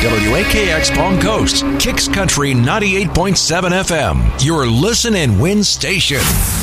WAKX Palm Coast, Kicks Country 98.7 FM, your listen and win station.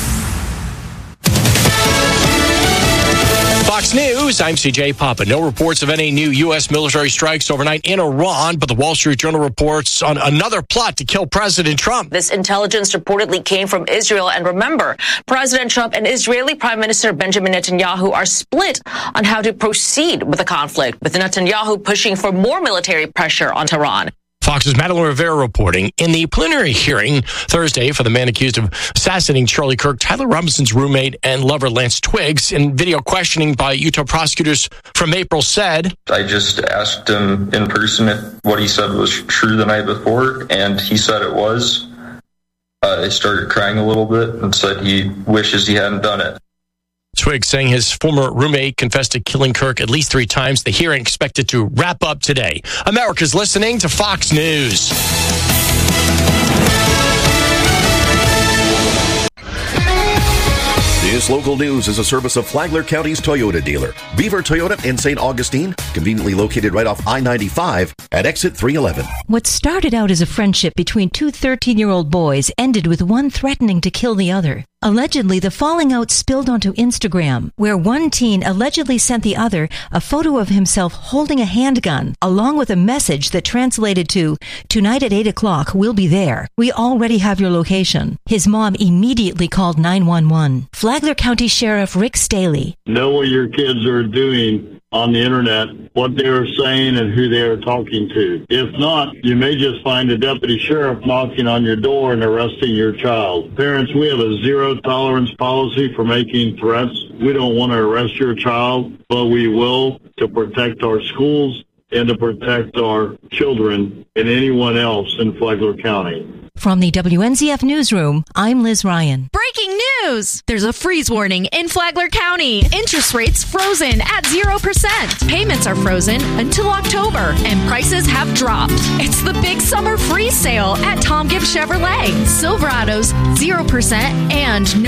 Fox News, I'm CJ Papa. No reports of any new U.S. military strikes overnight in Iran, but the Wall Street Journal reports on another plot to kill President Trump. This intelligence reportedly came from Israel. And remember, President Trump and Israeli Prime Minister Benjamin Netanyahu are split on how to proceed with the conflict, with Netanyahu pushing for more military pressure on Tehran. Fox's Madeline Rivera reporting. In the preliminary hearing Thursday for the man accused of assassinating Charlie Kirk, Tyler Robinson's roommate and lover Lance Twiggs, in video questioning by Utah prosecutors from April, said, I just asked him in person if what he said was true the night before, and he said it was. I started crying a little bit and said he wishes he hadn't done it. Twiggs saying his former roommate confessed to killing Kirk at least 3 times. The hearing expected to wrap up today. America's listening to Fox News. This local news is a service of Flagler County's Toyota dealer, Beaver Toyota in St. Augustine, conveniently located right off I-95 at exit 311. What started out as a friendship between 2 13-year-old boys ended with one threatening to kill the other. Allegedly, the falling out spilled onto Instagram, where one teen allegedly sent the other a photo of himself holding a handgun, along with a message that translated to, "Tonight at 8 o'clock, we'll be there. We already have your location." His mom immediately called 911. Flagler County Sheriff Rick Staley. Know what your kids are doing on the internet, what they are saying and who they are talking to. If not, you may just find a deputy sheriff knocking on your door and arresting your child. Parents, we have a zero tolerance policy for making threats. We don't want to arrest your child, but we will to protect our schools and to protect our children and anyone else in Flagler County. From the WNZF Newsroom, I'm Liz Ryan. Breaking news! There's a freeze warning in Flagler County. Interest rates frozen at 0%. Payments are frozen until October, and prices have dropped. It's the big summer freeze sale at Tom Gibbs Chevrolet. Silverados 0% and